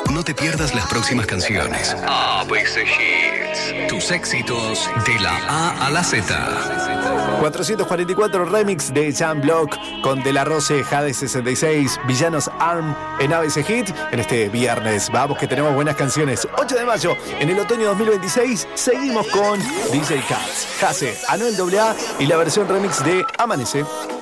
No te pierdas las próximas canciones. ABC Hits. Tus éxitos de la A a la Z. 444 remix de Jan Block con De La Rose, Jade 66, Villanos ARM en ABC Hit. En este viernes, vamos que tenemos buenas canciones. 8 de mayo, en el otoño 2026, seguimos con DJ Katz, Jase, Anuel AA y la versión remix de Amanece.